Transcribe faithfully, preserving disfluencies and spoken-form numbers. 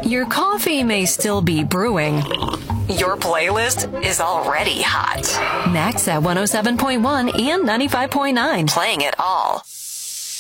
Your coffee may still be brewing. Your playlist is already hot. Max at one oh seven point one and ninety-five point nine. Playing it all.